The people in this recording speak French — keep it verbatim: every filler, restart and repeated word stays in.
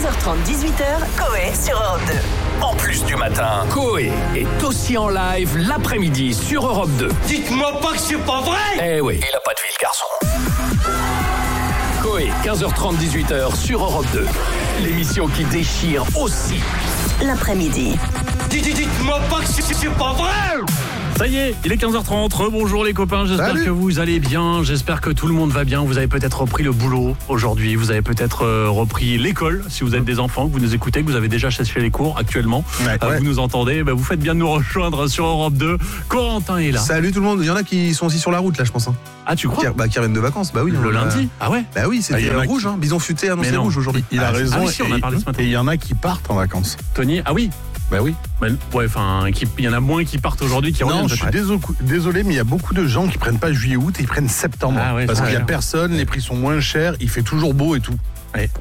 heures trente, dix-huit heures, Coé sur Europe deux. En plus du matin, Coé est aussi en live l'après-midi sur Europe deux. Dites-moi pas que c'est pas vrai! Eh oui, il a pas de vie le garçon. Coé, quinze heures trente, dix-huit heures sur Europe deux. L'émission qui déchire aussi l'après-midi. Dites-moi pas que c'est, c'est pas vrai! Ça y est, il est quinze heures trente. Bonjour les copains, j'espère Salut. que vous allez bien. J'espère que tout le monde va bien. Vous avez peut-être repris le boulot aujourd'hui. Vous avez peut-être euh, repris l'école. Si vous êtes des enfants, que vous nous écoutez, que vous avez déjà cherché les cours actuellement, Ouais, euh, ouais. vous nous entendez, bah, vous faites bien de nous rejoindre sur Europe deux. Corentin est là. Salut tout le monde, il y en a qui sont aussi sur la route là je pense. Hein. Ah, tu crois Qui, bah, qui reviennent de vacances, bah oui. Le on- lundi Ah ouais. Bah oui, Ah, c'était il y en a rouge, qui- hein. Bison futé annoncé Mais non. rouge aujourd'hui. Il a Ah, raison. ah oui, si, on a et- parlé ce matin. Et il y en a qui partent en vacances. Tony, ah oui. Bah oui. Bah, ouais, enfin, qui- il y en a moins qui partent aujourd'hui qui Non, reviennent. je suis peut-être. désolé, désolé, mais il y a beaucoup de gens qui prennent pas juillet-août et ils prennent septembre. Ah ouais, parce ça, qu'il y a ouais. personne, les prix sont moins chers, il fait toujours beau et tout. Ouais.